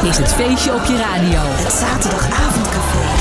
is het feestje op je radio. Het zaterdagavondcafé.